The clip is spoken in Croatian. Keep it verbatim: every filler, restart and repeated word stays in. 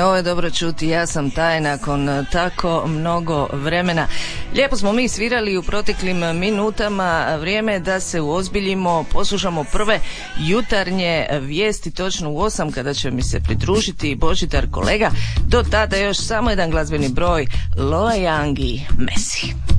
ovo je dobro čuti, ja sam taj nakon tako mnogo vremena. Lijepo smo mi svirali u proteklim minutama, vrijeme je da se uozbiljimo, poslušamo prve jutarnje vijesti točno u osam kada će mi se pridružiti Božidar kolega. Do tada još samo jedan glazbeni broj, Lola Young i Messi.